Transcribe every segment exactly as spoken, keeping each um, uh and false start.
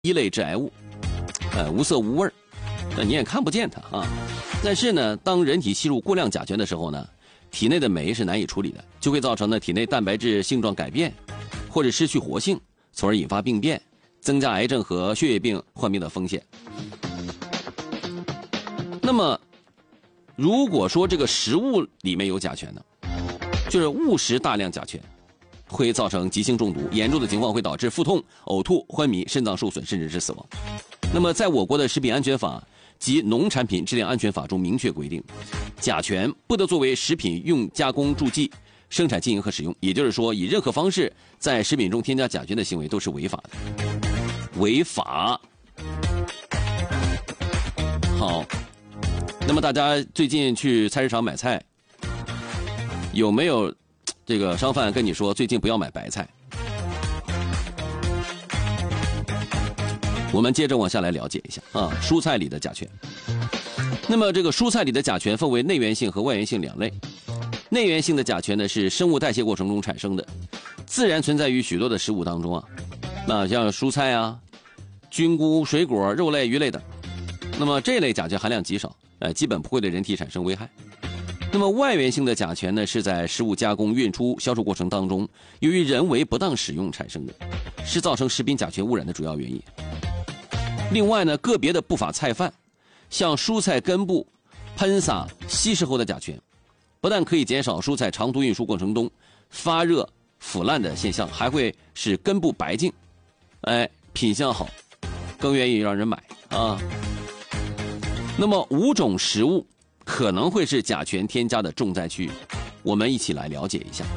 一类致癌物，呃，无色无味儿，那你也看不见它啊。但是呢，当人体吸入过量甲醛的时候呢，体内的酶是难以处理的，就会造成呢体内蛋白质性状改变，或者失去活性，从而引发病变，增加癌症和血液病患病的风险。那么，如果说这个食物里面有甲醛呢，就是误食大量甲醛，会造成急性中毒，严重的情况会导致腹痛、呕吐、昏迷、肾脏受损，甚至是死亡。那么，在我国的食品安全法及农产品质量安全法中明确规定，甲醛不得作为食品用加工助剂生产经营和使用，也就是说，以任何方式在食品中添加甲醛的行为都是违法的，违法。好，那么大家最近去菜市场买菜，有没有这个商贩跟你说最近不要买白菜？我们接着往下来了解一下啊，蔬菜里的甲醛。那么这个蔬菜里的甲醛分为内源性和外源性两类。内源性的甲醛呢是生物代谢过程中产生的，自然存在于许多的食物当中啊，那像蔬菜啊、菌菇、水果、肉类、鱼类等。那么这类甲醛含量极少，呃，基本不会对人体产生危害。那么外源性的甲醛呢，是在食物加工、运出、销售过程当中，由于人为不当使用产生的，是造成食品甲醛污染的主要原因。另外呢，个别的不法菜贩，像蔬菜根部喷洒稀释后的甲醛，不但可以减少蔬菜长途运输过程中发热腐烂的现象，还会使根部白净，哎，品相好，更愿意让人买啊。那么五种食物可能会是甲醛添加的重灾区，我们一起来了解一下。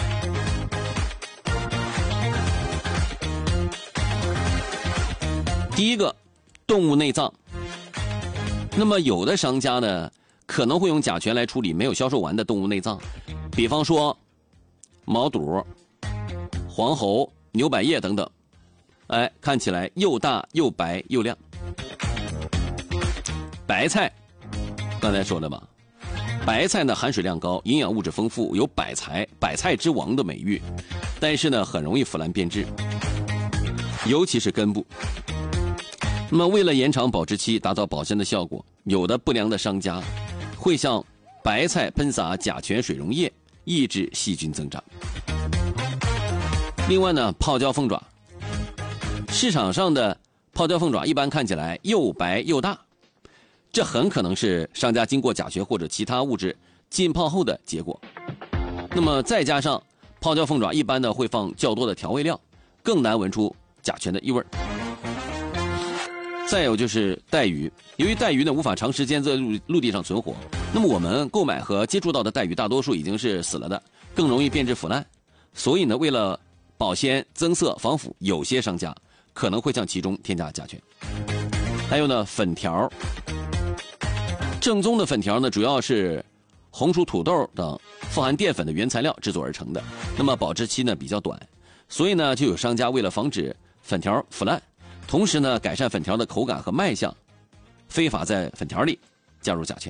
第一个，动物内脏。那么有的商家呢，可能会用甲醛来处理没有销售完的动物内脏，比方说毛肚、黄喉、牛百叶等等，哎，看起来又大又白又亮。白菜，刚才说的嘛，白菜呢含水量高，营养物质丰富，有百菜百菜之王的美誉，但是呢很容易腐烂变质，尤其是根部。那么为了延长保质期，达到保鲜的效果，有的不良的商家会向白菜喷洒甲醛水溶液，抑制细菌增长。另外呢，泡椒凤爪，市场上的泡椒凤爪一般看起来又白又大，这很可能是商家经过甲醛或者其他物质浸泡后的结果。那么再加上泡椒凤爪一般呢会放较多的调味料，更难闻出甲醛的异味。再有就是带鱼，由于带鱼呢无法长时间在陆陆地上存活，那么我们购买和接触到的带鱼大多数已经是死了的，更容易变质腐烂。所以呢，为了保鲜、增色、防腐，有些商家可能会向其中添加甲醛。还有呢，粉条，正宗的粉条呢，主要是红薯、土豆等富含淀粉的原材料制作而成的，那么保质期呢比较短，所以呢，就有商家为了防止粉条腐烂，同时呢，改善粉条的口感和卖相，非法在粉条里加入甲醛。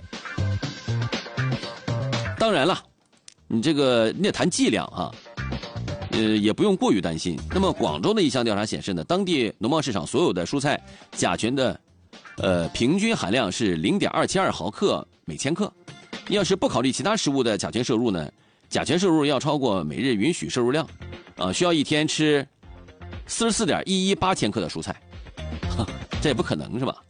当然了，你这个你得谈剂量啊，呃，也不用过于担心。那么广州的一项调查显示呢，当地农贸市场所有的蔬菜甲醛的，呃，平均含量是 零点二七二毫克每千克。要是不考虑其他食物的甲醛摄入呢，甲醛摄入要超过每日允许摄入量，啊、呃，需要一天吃四十四点一一八千克的蔬菜。这也不可能是吧？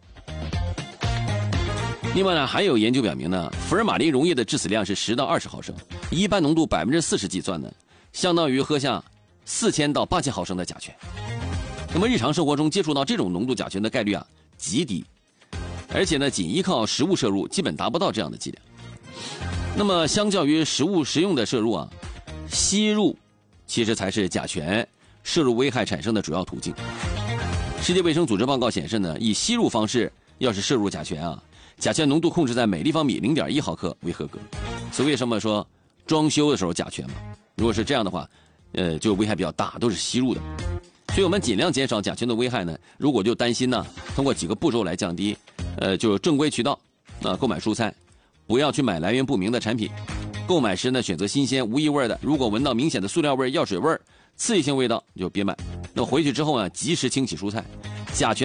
另外呢，还有研究表明呢，福尔马林溶液的致死量是十到二十毫升，以一般浓度百分之四十计算呢，相当于喝下四千到八千毫升的甲醛。那么日常生活中接触到这种浓度甲醛的概率啊极低，而且呢，仅依靠食物摄入基本达不到这样的剂量。那么相较于食物食用的摄入啊，吸入其实才是甲醛摄入危害产生的主要途径。世界卫生组织报告显示呢，以吸入方式要是摄入甲醛啊，甲醛浓度控制在每立方米 零点一毫克为合格。所以为什么说装修的时候甲醛嘛？如果是这样的话，呃，就危害比较大，都是吸入的。所以我们尽量减少甲醛的危害呢。如果就担心呢，通过几个步骤来降低，呃，就正规渠道啊、呃、购买蔬菜，不要去买来源不明的产品。购买时呢，选择新鲜无异味的。如果闻到明显的塑料味、药水味， 刺激性味道就别买。那么回去之后呢，及时清洗蔬菜，甲醛